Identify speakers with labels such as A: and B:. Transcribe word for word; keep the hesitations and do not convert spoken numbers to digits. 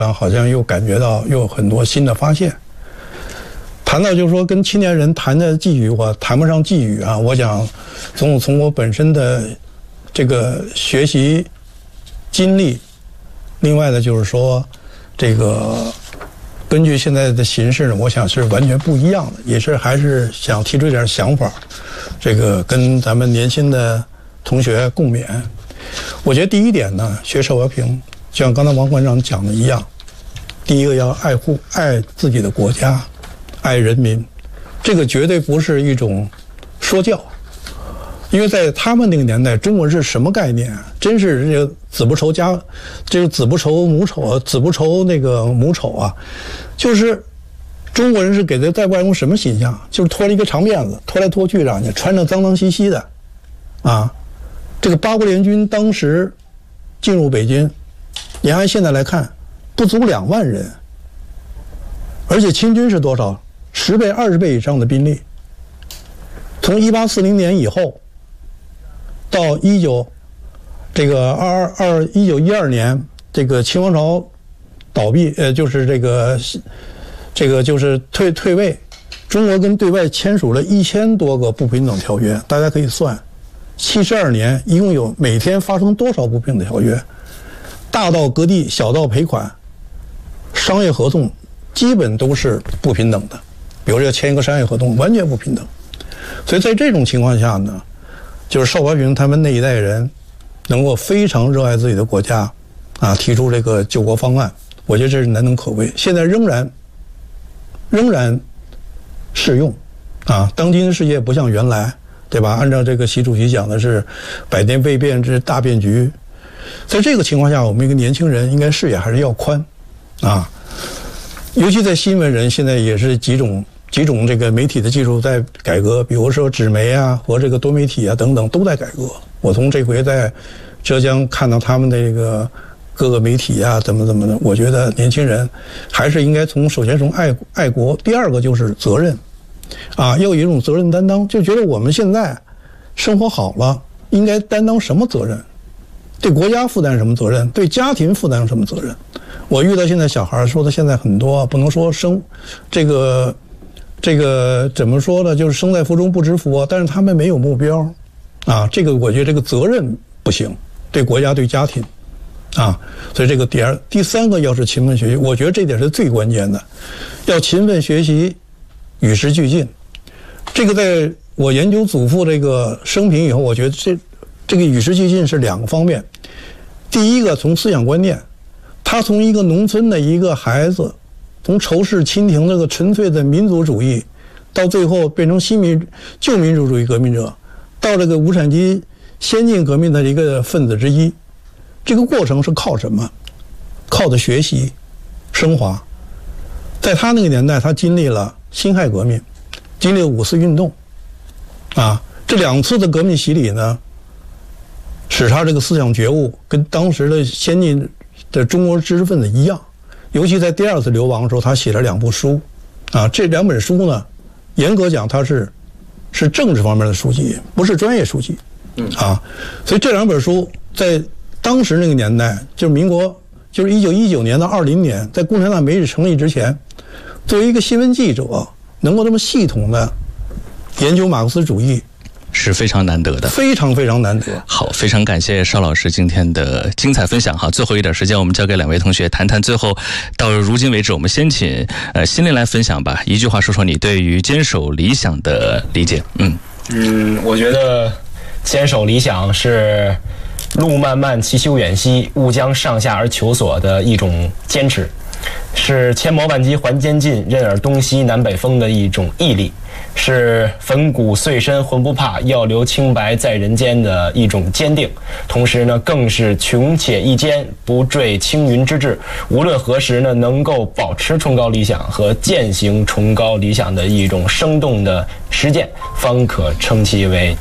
A: 好像又感觉到又有很多新的发现。谈到就是说跟青年人谈的寄语，我谈不上寄语啊。我想从从我本身的这个学习经历，另外的就是说这个根据现在的形势呢，我想是完全不一样的，也是还是想提出一点想法，这个跟咱们年轻的同学共勉。我觉得第一点呢，学社会和平，就像刚才王馆长讲的一样，第一个要爱护爱自己的国家，爱人民，这个绝对不是一种说教，因为在他们那个年代，中国是什么概念啊？真是这个子不愁家，这个子不愁母丑，子不愁那个母丑啊，就是中国人是给他在外公什么形象？就是拖了一个长辫子，拖来拖去让你穿着脏脏兮兮的，啊，这个八国联军当时进入北京，你按现在来看，不足两万人，而且清军是多少？十倍、二十倍以上的兵力。从一八四零年以后，到一九这个二二二一九一二年，这个清王朝倒闭，呃，就是这个这个就是退退位，中国跟对外签署了一千多个不平等条约，大家可以算，七十二年一共有每天发生多少不平等条约，大到割地，小到赔款，商业合同基本都是不平等的，比如说签一个商业合同完全不平等，所以在这种情况下呢，就是邵怀平他们那一代人能够非常热爱自己的国家，啊，提出这个救国方案，我觉得这是难能可贵，现在仍然仍然适用，啊，当今的世界不像原来，对吧？按照这个习主席讲的是百年未变之大变局，在这个情况下，我们一个年轻人应该视野还是要宽，啊，尤其在新闻人现在也是几种几种这个媒体的技术在改革，比如说纸媒啊和这个多媒体啊等等都在改革。我从这回在浙江看到他们的这个各个媒体啊怎么怎么的，我觉得年轻人还是应该从首先从爱爱国，第二个就是责任，啊，要有一种责任担当，就觉得我们现在生活好了，应该担当什么责任，对国家负担什么责任，对家庭负担什么责任。我遇到现在小孩说的现在很多，不能说生这个这个怎么说呢，就是生在福中不知福，但是他们没有目标，啊，这个我觉得这个责任不行，对国家对家庭，啊，所以这个第二第三个要是勤奋学习，我觉得这点是最关键的，要勤奋学习，与时俱进。这个在我研究祖父这个生平以后，我觉得这这个与时俱进是两个方面。第一个从思想观念，他从一个农村的一个孩子，从仇视清廷这个纯粹的民族主义，到最后变成新民旧民主主义革命者，到这个无产阶先进革命的一个分子之一，这个过程是靠什么？靠的学习升华。在他那个年代，他经历了辛亥革命，经历了五四运动，啊，这两次的革命洗礼呢，使他这个思想觉悟跟当时的先进的中国知识分子一样。尤其在第二次流亡的时候，他写了两部书，啊，这两本书呢，严格讲它是是政治方面的书籍，不是专业书籍，啊，所以这两本书在当时那个年代，就是民国，就是一九一九年到二零年，在共产党没有成立之前，作为一个新闻记者，能够这么系统的研究马克思主义，
B: 是非常难得的，
A: 非常非常难得。
B: 好，非常感谢邵老师今天的精彩分享哈。最后一点时间，我们交给两位同学谈谈。最后到如今为止，我们先请呃心灵来分享吧。一句话说说你对于坚守理想的理解。嗯
C: 嗯，我觉得坚守理想是路漫漫其修远兮，勿将上下而求索的一种坚持，是千磨万击还坚劲，任尔东西南北风的一种毅力，是粉骨碎身浑不怕，要留清白在人间的一种坚定。同时呢，更是穷且益坚，不坠青云之志。无论何时呢，能够保持崇高理想和践行崇高理想的一种生动的实践，方可称其为